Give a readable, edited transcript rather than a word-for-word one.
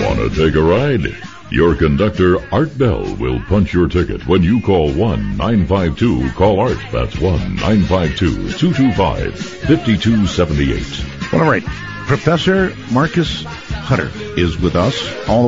Want to take a ride? Your conductor, Art Bell, will punch your ticket when you call 1-952-CALL-ART. That's 1-952-225-5278. Well, all right. Professor Marcus Hutter is with us all the